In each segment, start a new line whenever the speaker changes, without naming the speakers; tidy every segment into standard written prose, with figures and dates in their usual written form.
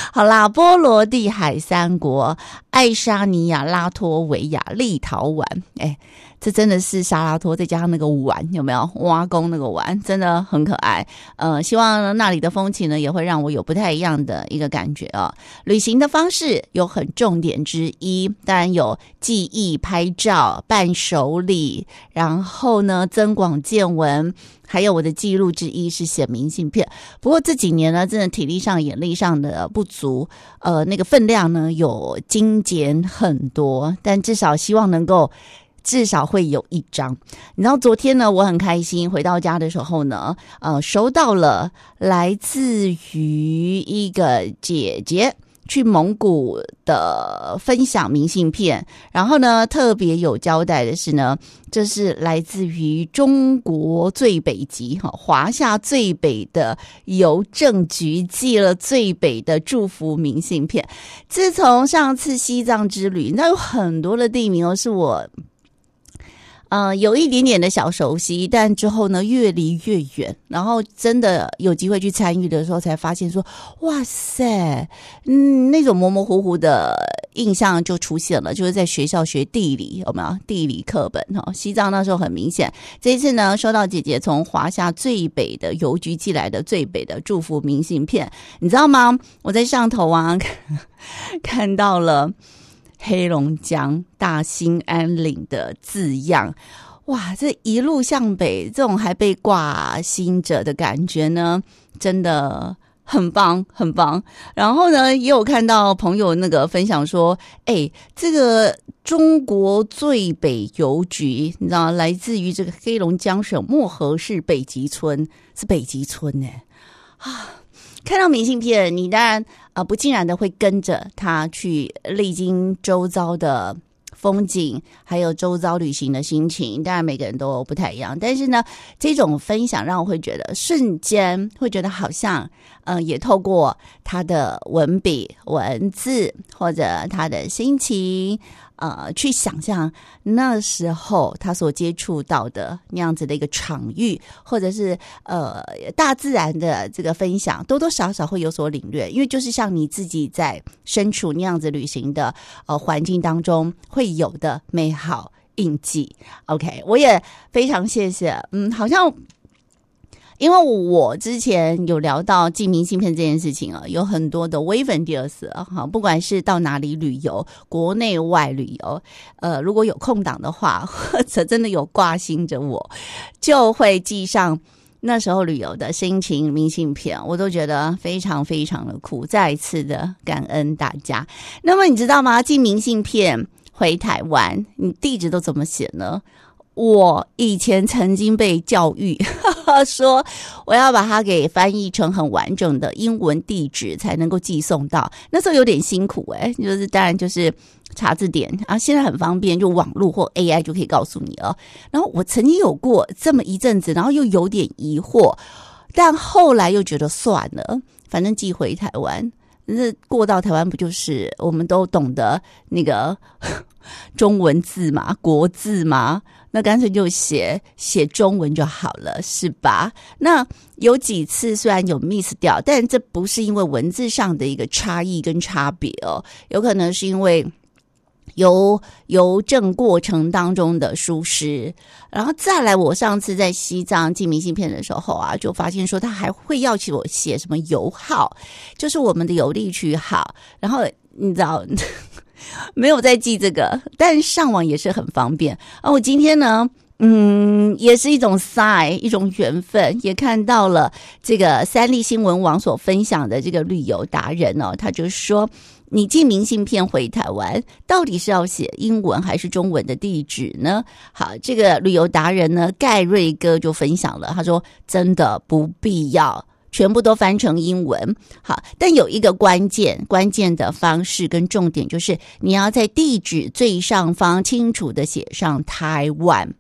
好啦，波罗的海三国，爱沙尼亚、拉脱维亚、立陶宛，这真的是沙拉托再加上那个碗，有没有挖工那个碗，真的很可爱。希望那里的风情呢也会让我有不太一样的一个感觉哦。旅行的方式有很重点之一，当然有记忆、拍照、伴手礼，然后呢增广见闻。还有我的记录之一是写明信片，不过这几年呢，真的体力上、眼力上的不足，那个分量呢有精简很多，但至少希望能够。至少会有一张。你知道昨天呢，我很开心回到家的时候呢，收到了来自于一个姐姐去蒙古的分享明信片，然后呢特别有交代的是呢，这是来自于中国最北极华夏最北的邮政局寄了最北的祝福明信片。自从上次西藏之旅，那有很多的地名是我有一点点的小熟悉，但之后呢越离越远，然后真的有机会去参与的时候才发现说，哇塞，那种模模糊糊的印象就出现了，就是在学校学地理，有没有地理课本西藏那时候很明显。这一次呢收到姐姐从华夏最北的邮局寄来的最北的祝福明信片，你知道吗？我在上头看到了黑龙江大兴安岭的字样，哇，这一路向北，这种还被挂心着的感觉呢，真的很棒很棒。然后呢也有看到朋友那个分享说，这个中国最北邮局，你知道来自于这个黑龙江省漠河市北极村，是北极村看到明信片，你当然不尽然的会跟着他去历经周遭的风景，还有周遭旅行的心情，当然每个人都不太一样，但是呢这种分享让我会觉得瞬间会觉得好像也透过他的文笔文字或者他的心情去想象那时候他所接触到的那样子的一个场域，或者是大自然的这个分享，多多少少会有所领略，因为就是像你自己在身处那样子旅行的环境当中会有的美好印记。 OK， 我也非常谢谢好像因为我之前有聊到寄明信片这件事情有很多的 volunteers 不管是到哪里旅游，国内外旅游，如果有空档的话，或者真的有挂心着我，就会寄上那时候旅游的心情明信片，我都觉得非常非常的酷，再一次的感恩大家。那么你知道吗？寄明信片回台湾，你地址都怎么写呢？我以前曾经被教育说我要把它给翻译成很完整的英文地址才能够寄送到，那时候有点辛苦就是当然就是查字典现在很方便，就网络或 AI 就可以告诉你了。然后我曾经有过这么一阵子，然后又有点疑惑，但后来又觉得算了，反正寄回台湾，那过到台湾不就是我们都懂得那个中文字嘛，国字嘛，那干脆就写中文就好了，是吧？那有几次虽然有 miss 掉，但这不是因为文字上的一个差异跟差别有可能是因为邮政过程当中的疏失。然后再来，我上次在西藏寄明信片的时候就发现说他还会要求我写什么邮号，就是我们的邮递区号，然后你知道没有在记这个，但上网也是很方便我今天呢也是一种 sign， 一种缘分，也看到了这个三立新闻网所分享的这个旅游达人他就说你寄明信片回台湾到底是要写英文还是中文的地址呢？好，这个旅游达人呢盖瑞哥就分享了，他说真的不必要全部都翻成英文。好，但有一个关键的方式跟重点，就是你要在地址最上方清楚的写上台湾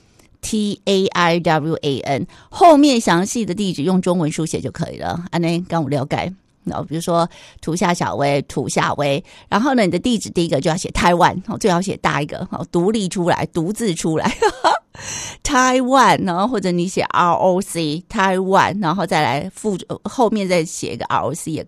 TAIWAN， 后面详细的地址用中文书写就可以了。安内刚我了解，比如说图下小薇图下薇，然后呢你的地址第一个就要写台湾，最好写大一个独立出来独字出来台湾，然后或者你写 ROC 台湾，然后再来后面再写一个 ROC 也